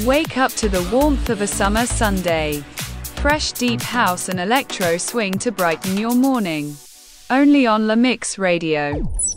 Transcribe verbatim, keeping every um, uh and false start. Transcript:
Wake up to the warmth of a summer Sunday. Fresh deep house and electro swing to brighten your morning. Only on La Mix Radio.